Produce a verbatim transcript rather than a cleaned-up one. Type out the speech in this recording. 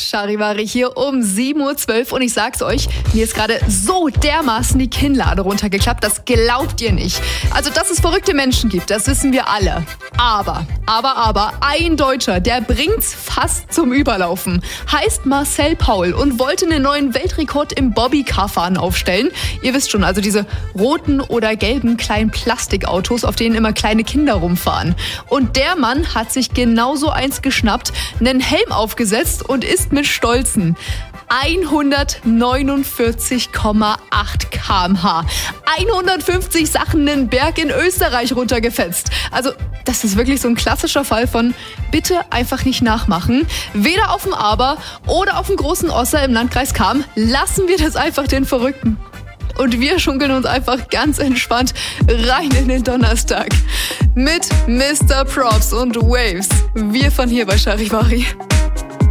Charivari hier um sieben Uhr zwölf und ich sag's euch, mir ist gerade so dermaßen die Kinnlade runtergeklappt, das glaubt ihr nicht. Also, dass es verrückte Menschen gibt, das wissen wir alle. Aber, aber, aber, ein Deutscher, der bringt's fast zum Überlaufen. Heißt Marcel Paul und wollte einen neuen Weltrekord im Bobbycar-Fahren aufstellen. Ihr wisst schon, also diese roten oder gelben kleinen Plastikautos, auf denen immer kleine Kinder rumfahren. Und der Mann hat sich genauso eins geschnappt, einen Helm aufgesetzt und ist mit Stolzen hundertneunundvierzig Komma acht Kilometer pro Stunde. hundertfünfzig Sachen einen Berg in Österreich runtergefetzt. Also, das ist wirklich so ein klassischer Fall von bitte einfach nicht nachmachen. Weder auf dem Aber oder auf dem großen Osser im Landkreis Cham. Lassen wir das einfach den Verrückten. Und wir schunkeln uns einfach ganz entspannt rein in den Donnerstag. Mit Mister Props und Waves. Wir von hier bei Charivari.